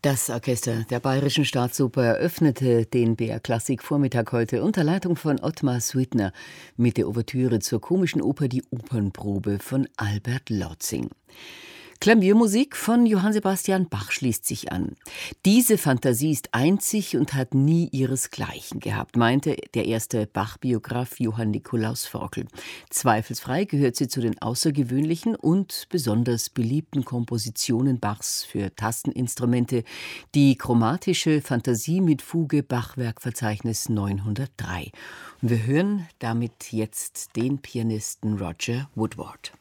Das Orchester der Bayerischen Staatsoper eröffnete den BR-Klassik-Vormittag heute unter Leitung von Ottmar Suitner mit der Ouvertüre zur komischen Oper Die Opernprobe von Albert Lautzing. Klaviermusik von Johann Sebastian Bach schließt sich an. Diese Fantasie ist einzig und hat nie ihresgleichen gehabt, meinte der erste Bach-Biograf Johann Nikolaus Forkel. Zweifelsfrei gehört sie zu den außergewöhnlichen und besonders beliebten Kompositionen Bachs für Tasteninstrumente, die chromatische Fantasie mit Fuge Bachwerkverzeichnis 903. Und wir hören damit jetzt den Pianisten Roger Woodward.